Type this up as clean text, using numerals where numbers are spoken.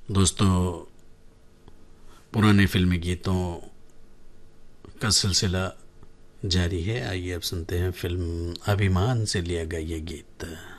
दोस्तों, पुराने फिल्मी गीतों का सिलसिला जारी है। आइए अब सुनते हैं फिल्म अभिमान से लिया गया ये गीत।